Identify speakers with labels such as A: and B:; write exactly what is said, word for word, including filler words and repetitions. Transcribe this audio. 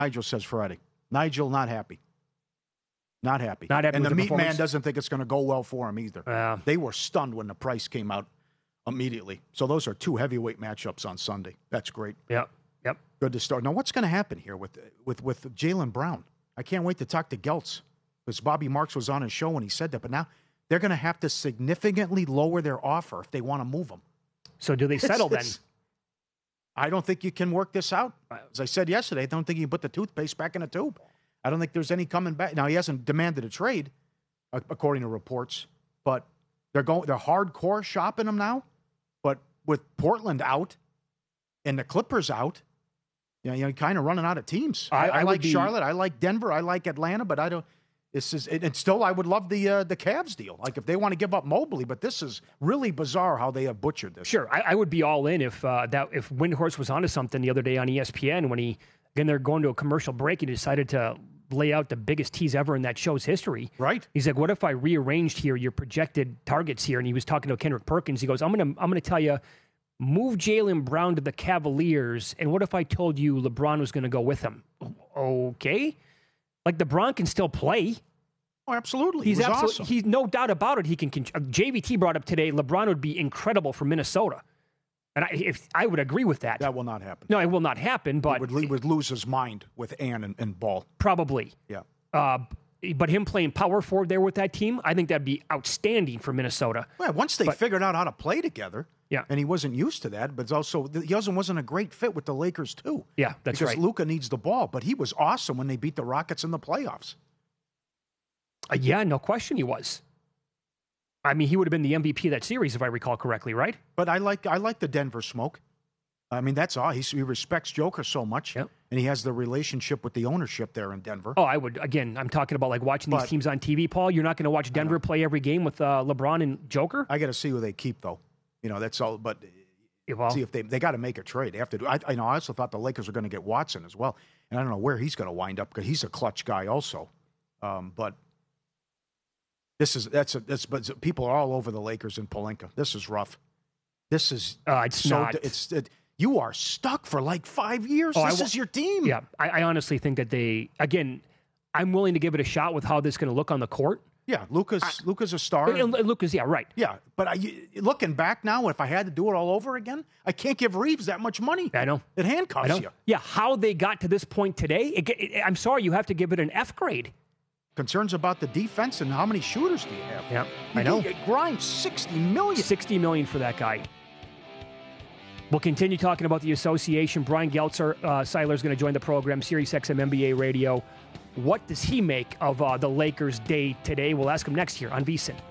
A: Nigel says Friday. Nigel not happy. Not happy.
B: Not happy
A: and
B: with
A: the
B: the
A: meat man
B: performance?
A: doesn't think it's going to go well for him either.
B: Uh,
A: they were stunned when the price came out immediately. So those are two heavyweight matchups on Sunday. That's great.
B: Yep. Yep.
A: Good to start. Now, what's going to happen here with with with Jaylen Brown? I can't wait to talk to Geltz because Bobby Marks was on his show when he said that. But now they're going to have to significantly lower their offer if they want to move him.
B: So do they settle
A: It's- it's-
B: then?
A: I don't think you can work this out. As I said yesterday, I don't think you can put the toothpaste back in a tube. I don't think there's any coming back. Now, he hasn't demanded a trade, a- according to reports, but they're going. They're hardcore shopping him now. But with Portland out and the Clippers out, you know, you're kind of running out of teams.
B: I-
A: I,
B: I
A: I
B: would
A: like
B: be-
A: Charlotte. I like Denver. I like Atlanta. But I don't. This is and still. I would love the uh, the Cavs deal. Like if they want to give up Mobley, but this is really bizarre how they have butchered this.
B: Sure, I, I would be all in if uh, that if Windhorst was onto something the other day on E S P N when he again they're going to a commercial break and he decided to lay out the biggest tease ever in that show's history.
A: Right.
B: He's like, "What if I rearranged here your projected targets here?" And he was talking to Kendrick Perkins. He goes, "I'm gonna I'm gonna tell you, move Jaylen Brown to the Cavaliers, and what if I told you LeBron was going to go with him?" Okay, like LeBron can still play.
A: Oh, absolutely.
B: He's
A: He was
B: absolutely,
A: awesome.
B: he's no doubt about it. He can. con- uh, J V T brought up today. LeBron would be incredible for Minnesota, and I, if I would agree with that.
A: That will not happen.
B: No, it will not happen. But
A: He would, he would lose his mind with Ann and, and Ball.
B: probably.
A: Yeah.
B: Uh, but him playing power forward there with that team, I think that'd be outstanding for Minnesota.
A: Well, once they
B: But-
A: figured out how to play together,
B: Yeah.
A: and he wasn't used to that, but it's also he also wasn't a great fit with the Lakers too.
B: Yeah, that's
A: because
B: right.
A: Luka needs the ball, but he was awesome when they beat the Rockets in the playoffs.
B: Uh, yeah, no question he was. I mean, he would have been the M V P of that series if I recall correctly, right?
A: But I like I like the Denver smoke. I mean, that's all. He, he respects Joker so much,
B: Yep.
A: and he has the relationship with the ownership there in Denver.
B: Oh, I would. Again, I'm talking about like watching these
A: But-
B: teams on T V, Paul. You're not going to watch Denver play every game with uh, LeBron and Joker?
A: I got to see who they keep, though. You know, that's all. But
B: Yeah, well,
A: see if they they got to make a trade. They have to do. I, I know. I also thought the Lakers were going to get Watson as well, and I don't know where he's going to wind up because he's a clutch guy also. Um, but this is that's a, that's but people are all over the Lakers in Palenka. This is rough. This is
B: Uh, it's
A: so
B: not.
A: it's it, you are stuck for like five years.
B: Oh, I
A: this
B: wa-
A: is your team.
B: yeah, I, I honestly think that they, again, I'm willing to give it a shot with how this is going to look on the court.
A: yeah. Lucas Lucas a star.
B: And, and Lucas, yeah, right.
A: Yeah, but I, you- looking back now, if I had to do it all over again, I can't give Reeves that much money.
B: I know.
A: It
B: I
A: handcuffs
B: know.
A: you.
B: Yeah, how they got to this point today, it, it, I'm sorry, you have to give it an F grade.
A: Concerns about the defense and how many shooters do you have?
B: Yeah,
A: You
B: I know.
A: get Grimes sixty million.
B: sixty million dollars for that guy. We'll continue talking about the association. Brian Geltzer, uh, Seiler is going to join the program, Sirius X M N B A Radio. What does he make of uh, the Lakers' day today? We'll ask him next year on VSiN.